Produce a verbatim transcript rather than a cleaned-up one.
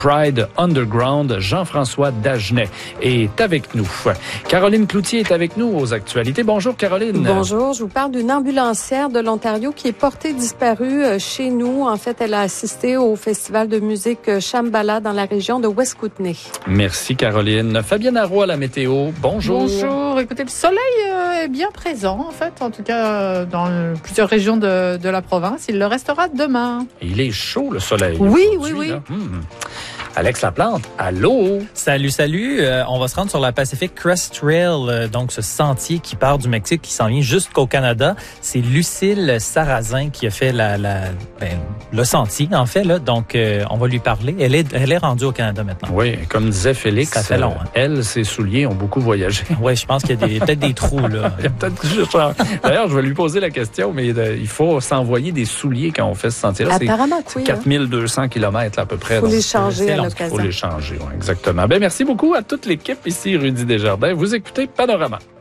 Pride Underground. Jean-François Dagenet est avec nous. Caroline Cloutier est avec nous aux actualités. Bonjour Caroline. Bonjour, je vous parle d'une ambulancière de l'Ontario qui est portée disparue chez nous. En fait, elle a assisté au festival de musique Shambhala dans la région de West Kootenay. Merci Caroline. Fabienne Arroy à la météo. Bonjour. Bonjour. Écoutez, le soleil est bien présent en fait, en tout cas dans plusieurs régions de, de la province. Il le restera demain. Il est chaud le soleil. Oui, oui, oui. Hmm. Alex Laplante, allô? Salut, salut. Euh, on va se rendre sur la Pacific Crest Trail, euh, donc ce sentier qui part du Mexique, qui s'en vient jusqu'au Canada. C'est Lucille Sarrazin qui a fait la, la, ben, le sentier, en fait. Là. Donc, euh, on va lui parler. Elle est, elle est rendue au Canada maintenant. Oui, comme disait Félix, ça fait long, hein? Elle, ses souliers ont beaucoup voyagé. Oui, je pense qu'il y a des, peut-être des trous. Là. Il y a peut-être... D'ailleurs, je vais lui poser la question, mais il faut s'envoyer des souliers quand on fait ce sentier-là. Apparemment, c'est, oui. C'est quatre mille deux cents kilomètres là, à peu près. Il faut donc, les changer à long, l'occasion. Il faut les changer, oui, exactement. Ben, merci beaucoup à toute l'équipe ici, Rudy Desjardins. Vous écoutez Panorama.